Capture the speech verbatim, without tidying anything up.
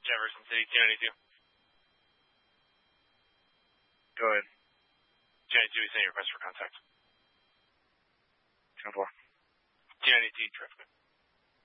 Jefferson City, two ninety-two. Go ahead. two ninety-two, we send your request for contact. ten four. two ninety-two, traffic.